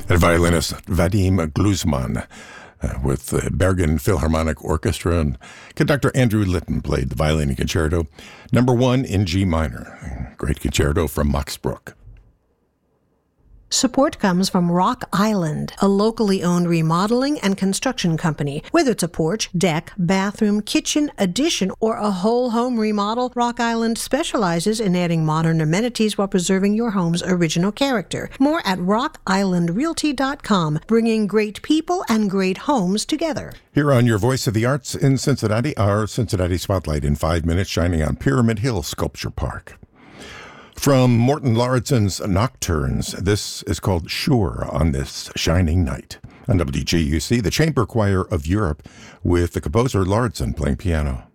And violinist Vadim Gluzman with the Bergen Philharmonic Orchestra, and conductor Andrew Litton played the Violin Concerto, number 1 in G minor. Great concerto from Max Bruch. Support comes from Rock Island, a locally owned remodeling and construction company. Whether it's a porch, deck, bathroom, kitchen, addition, or a whole home remodel, Rock Island specializes in adding modern amenities while preserving your home's original character. More at rockislandrealty.com, bringing great people and great homes together. Here on your Voice of the Arts in Cincinnati, our Cincinnati Spotlight in 5 minutes, shining on Pyramid Hill Sculpture Park. From Morton Lauridsen's Nocturnes, this is called Sure on This Shining Night. On WGUC, the Chamber Choir of Europe with the composer Lauridsen playing piano.